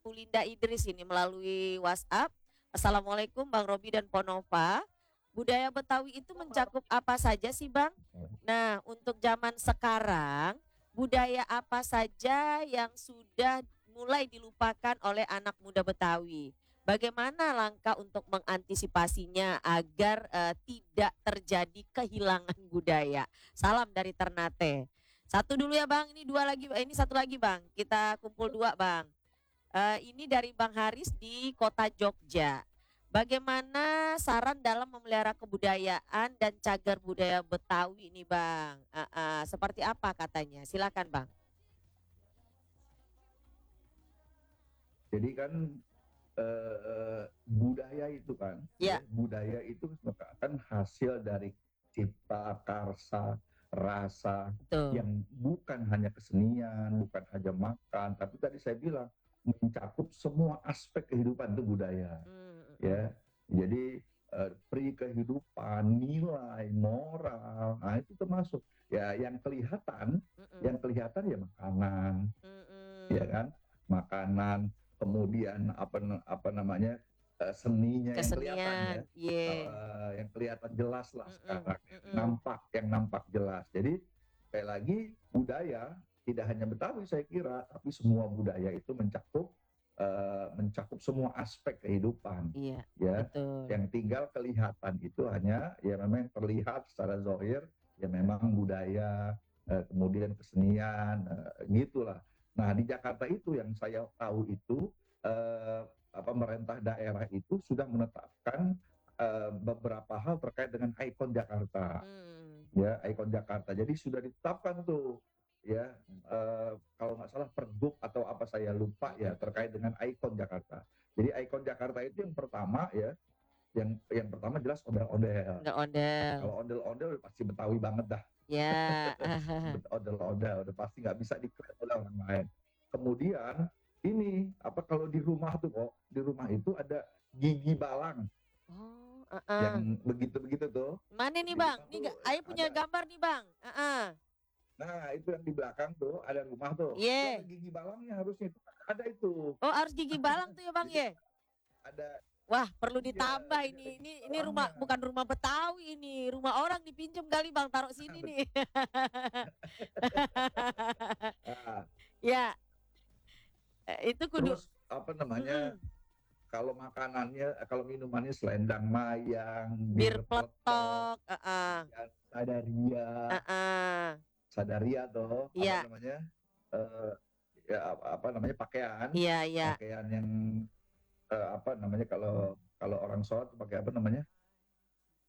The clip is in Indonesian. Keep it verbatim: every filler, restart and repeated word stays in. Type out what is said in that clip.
Bu Linda Idris ini melalui WhatsApp. Assalamualaikum Bang Robi dan Ponova. Budaya Betawi itu mencakup apa saja sih Bang? Nah, untuk zaman sekarang, budaya apa saja yang sudah mulai dilupakan oleh anak muda Betawi? Bagaimana langkah untuk mengantisipasinya agar eh, tidak terjadi kehilangan budaya? Salam dari Ternate. Satu dulu ya Bang, ini dua lagi, eh, ini satu lagi Bang. Kita kumpul dua Bang. Eh, ini dari Bang Haris di Kota Jogja. Bagaimana saran dalam memelihara kebudayaan dan cagar budaya Betawi ini Bang? Eh, eh, seperti apa katanya? Silakan Bang. Jadi kan eh, budaya itu kan, Ya, ya, budaya itu merupakan hasil dari cipta karsa rasa betul. yang bukan hanya kesenian, bukan hanya makan, tapi tadi saya bilang mencakup semua aspek kehidupan itu budaya, Mm, mm, mm. ya. Jadi eh, pri kehidupan, nilai, moral, nah itu termasuk ya yang kelihatan, Mm-mm. yang kelihatan ya makanan, ya Mm-mm. kan, makanan, kemudian apa apa namanya eh, seninya yang kelihatan Kesenian, ya. Kalau, ye. eh, yang kelihatan jelas lah Mm-mm. sekarang, yang Mm-mm. nampak yang nampak jelas. Jadi sekali lagi budaya tidak hanya Betawi saya kira, tapi semua budaya itu mencakup eh, mencakup semua aspek kehidupan, Iya, ya. betul. Yang tinggal kelihatan itu hanya ya memang yang terlihat secara zahir ya memang budaya, eh, kemudian kesenian, eh, gitulah. Nah, di Jakarta itu yang saya tahu itu eh, apa pemerintah daerah itu sudah menetapkan eh, beberapa hal terkait dengan ikon Jakarta, Hmm. ya, ikon Jakarta. Jadi sudah ditetapkan tuh, ya, eh, kalau nggak salah Pergub atau apa saya lupa ya Mm-mm. terkait dengan ikon Jakarta. Jadi ikon Jakarta itu yang pertama ya, yang yang pertama jelas ondel-ondel. Udah ondel. Kalau ondel-ondel pasti Betawi banget dah. Ya. Odol-odol udah pasti nggak bisa diklaim oleh orang lain. Kemudian ini apa kalau di rumah tuh kok di rumah itu ada gigi balang Oh, yang uh-uh. begitu-begitu tuh Mana nih di Bang? rumah Nih tuh gak, Ayo punya ada. gambar nih Bang. Uh-uh. Nah itu yang di belakang tuh ada rumah tuh itu ada Ye. gigi balangnya harusnya itu ada itu. Oh, harus gigi balang tuh ya Bang Jadi ye. ada Wah, perlu iya ditambah jadi ada ini. Ini gigi ini balangnya. rumah bukan rumah Betawi ini, rumah orang dipinjem kali Bang, taruh sini nih. Nah, Ya, eh, itu kudu. terus apa namanya Mm-mm. kalau makanannya kalau minumannya selendang mayang, Bir bir peletok, peletok, uh-uh. kemudian sadaria, Uh-uh. sadaria tuh apa Iya, namanya eh, ya apa, apa namanya pakaian iya, iya. pakaian yang eh, apa namanya kalau kalau orang sholat pakai apa namanya